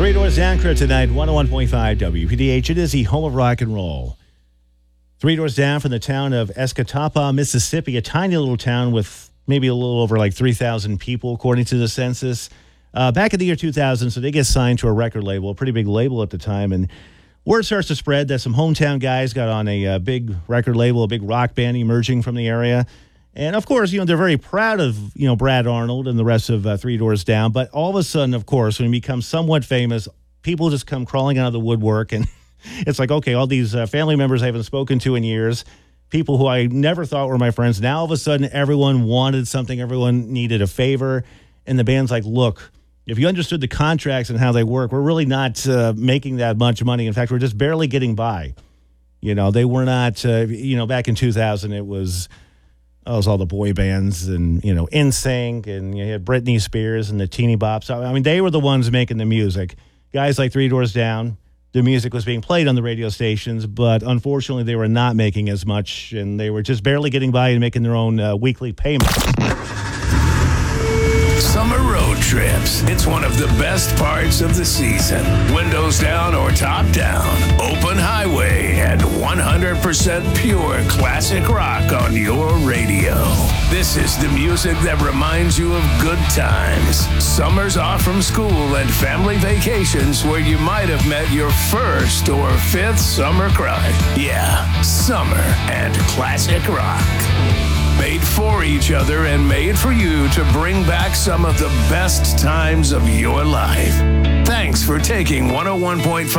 Three Doors Down crew tonight, 101.5 WPDH. It is the home of rock and roll. Three Doors Down from the town of Escatawpa, Mississippi, a tiny little town with maybe a little over like 3,000 people, according to the census. Back in the year 2000, so they get signed to a record label, a pretty big label at the time, and word starts to spread that some hometown guys got on a big record label, a big rock band emerging from the area. And, of course, they're very proud of, Brad Arnold and the rest of Three Doors Down. But all of a sudden, of course, when you become somewhat famous, people just come crawling out of the woodwork. And it's like, okay, all these family members I haven't spoken to in years, people who I never thought were my friends, now all of a sudden everyone wanted something, everyone needed a favor. And the band's like, look, if you understood the contracts and how they work, we're really not making that much money. In fact, we're just barely getting by. They were not, back in 2000, it was all the boy bands and, NSYNC, and you had Britney Spears and the Teeny Bops. I mean, they were the ones making the music. Guys like Three Doors Down, the music was being played on the radio stations, but unfortunately they were not making as much, and they were just barely getting by and making their own weekly payments. Summer road trips. It's one of the best parts of the season. Windows down or top down. Open highway and 100% pure classic rock on your radio. This is the music that reminds you of good times. Summers off from school and family vacations where you might have met your first or fifth summer crush. Yeah, summer and classic rock. Made for each other and made for you to bring back some of the best times of your life. Thanks for taking 101.5